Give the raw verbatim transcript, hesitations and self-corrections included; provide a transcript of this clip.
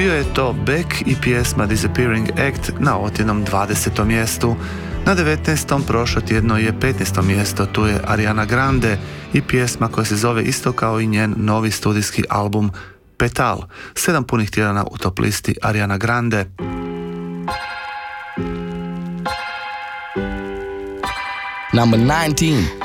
Bio je to Beck i pjesma Disappearing Act na otjednom dvadesetom mjestu. Na devetnaestom prošlo tjedno je petnaesto mjesto, tu je Ariana Grande i pjesma koja se zove isto kao i njen novi studijski album Petal. Sedam punih tjedana u top listi Ariana Grande. Number nineteen.